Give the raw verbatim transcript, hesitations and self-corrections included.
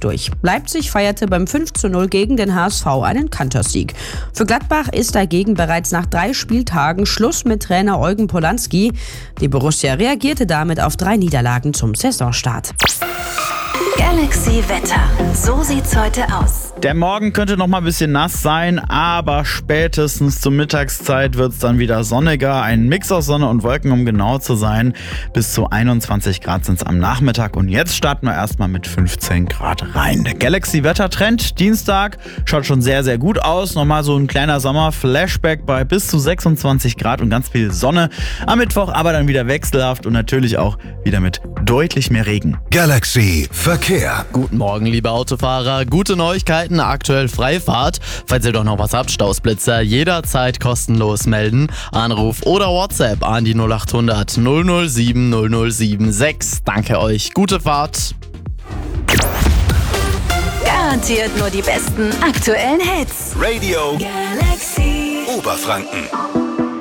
komplett durch. Leipzig feierte beim fünf zu null gegen den H S V einen Kantersieg. Für Gladbach ist dagegen bereits nach drei Spieltagen Schluss mit Trainer Eugen Polanski. Die Borussia reagierte damit auf drei Niederlagen zum Saisonstart. Galaxy Wetter. So sieht's heute aus. Der Morgen könnte noch mal ein bisschen nass sein, aber spätestens zur Mittagszeit wird es dann wieder sonniger. Ein Mix aus Sonne und Wolken, um genau zu sein. Bis zu einundzwanzig Grad sind es am Nachmittag. Und jetzt starten wir erstmal mit fünfzehn Grad rein. Der Galaxy-Wettertrend Dienstag schaut schon sehr, sehr gut aus. Nochmal so ein kleiner Sommer-Flashback bei bis zu sechsundzwanzig Grad und ganz viel Sonne. Am Mittwoch aber dann wieder wechselhaft und natürlich auch wieder mit deutlich mehr Regen. Galaxy Verkehr. Guten Morgen, liebe Autofahrer. Gute Neuigkeiten, aktuell Freifahrt. Falls ihr doch noch was habt, Stausblitzer, jederzeit kostenlos melden. Anruf oder WhatsApp an die null acht hundert null null sieben null null sieben sechs. Danke euch, gute Fahrt. Garantiert nur die besten aktuellen Hits. Radio Galaxy Oberfranken.